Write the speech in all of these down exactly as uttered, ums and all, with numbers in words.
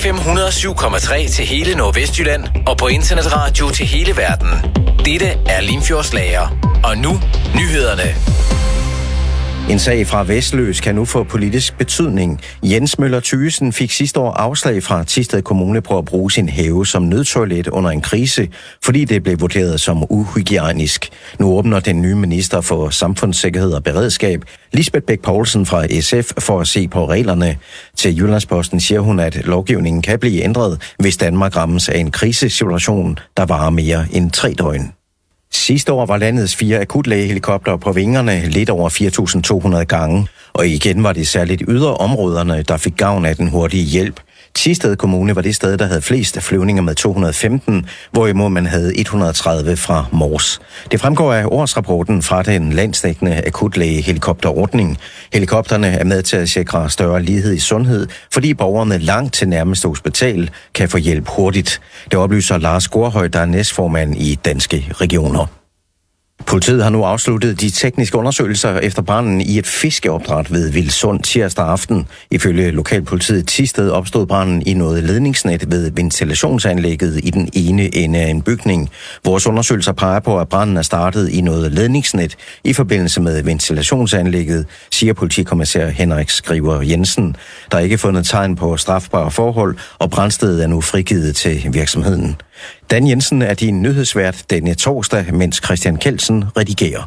F M et hundrede og syv komma tre til hele Nordvestjylland og på internetradio til hele verden. Dette er Limfjordslager. Og nu nyhederne. En sag fra Vestløs kan nu få politisk betydning. Jens Møller Thygesen fik sidste år afslag fra Thisted Kommune på at bruge sin have som nødtoilet under en krise, fordi det blev vurderet som uhygiejnisk. Nu åbner den nye minister for samfundssikkerhed og beredskab, Lisbeth Bech Poulsen fra S F, for at se på reglerne. Til Jyllandsposten siger hun, at lovgivningen kan blive ændret, hvis Danmark rammes af en krisesituation, der varer mere end tre døgn. Sidste år var landets fire akutlægehelikoptere på vingerne lidt over fire tusind to hundrede gange, og igen var det særligt ydre områderne, der fik gavn af den hurtige hjælp. Thisted Kommune var det sted, der havde flest flyvninger med to hundrede og femten, hvorimod man havde et hundrede og tredive fra Mors. Det fremgår af årsrapporten fra den landsdækkende akutlægehelikopterordning. Helikopterne er med til at sikre større lighed i sundhed, fordi borgerne langt til nærmeste hospital kan få hjælp hurtigt. Det oplyser Lars Gårdhøj, der er næstformand i Danske Regioner. Politiet har nu afsluttet de tekniske undersøgelser efter branden i et fiskeopdræt ved Vildsund tirsdag aften. Ifølge lokalpolitiet i Thisted opstod branden i noget ledningsnet ved ventilationsanlægget i den ene ende af en bygning. Vores undersøgelser peger på, at branden er startet i noget ledningsnet i forbindelse med ventilationsanlægget, siger politikommissær Henrik Skriver Jensen. Der er ikke fundet tegn på strafbare forhold, og brandstedet er nu frigivet til virksomheden. Dan Jensen er din nyhedsvært denne torsdag, mens Christian Kelsen redigerer.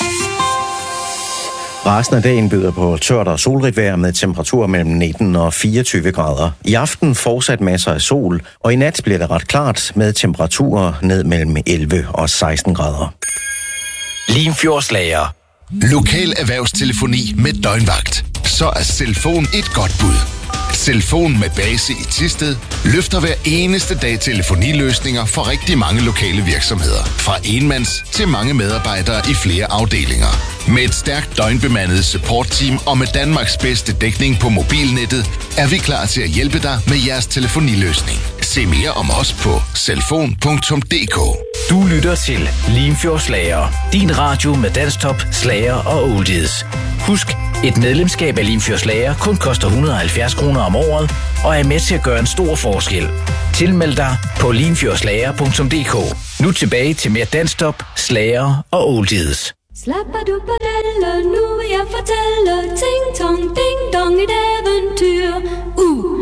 Resten af dagen byder på tørt og solrigt vejr med temperaturer mellem nitten og fireogtyve grader. I aften fortsat masser af sol, og i nat bliver det ret klart med temperaturer ned mellem elleve og seksten grader. Limfjordslager. Lokal erhvervstelefoni med døgnvagt. Så er Cellfon et godt bud. Cellfon med base i Thisted løfter hver eneste dag telefoniløsninger for rigtig mange lokale virksomheder. Fra enmands til mange medarbejdere i flere afdelinger. Med et stærkt døgnbemandet supportteam og med Danmarks bedste dækning på mobilnettet, er vi klar til at hjælpe dig med jeres telefoniløsning. Se mere om os på cellfon punktum d k. Du lytter til Limfjordslager. Din radio med dansktop, slager og oldies. Husk, et medlemskab af Limfjordslager kun koster et hundrede og halvfjerds kroner om året og er med til at gøre en stor forskel. Tilmeld dig på limfjordslager punktum d k. Nu tilbage til mere dansktop, slager og oldies. Slapper du padelle, nu vil jeg fortælle ting, tong, ding, dong, et eventyr. Uh!